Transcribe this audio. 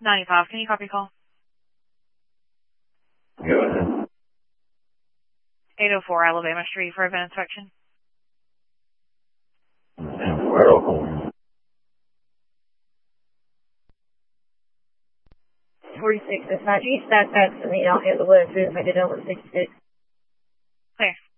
95. Can you copy call? Go ahead. 804 Alabama Street for event inspection. And where Oklahoma? 46, that's not east, that's the, I'll hit the west, if I did over 66. Clear.